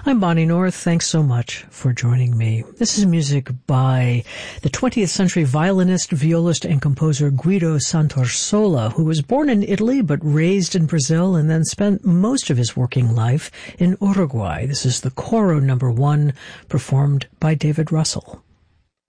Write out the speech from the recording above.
I'm Bonnie North. Thanks so much for joining me. This is music by the 20th century violinist, violist, and composer Guido Santasola, who was born in Italy but raised in Brazil and then spent most of his working life in Uruguay. This is the Coro No. 1, performed by David Russell.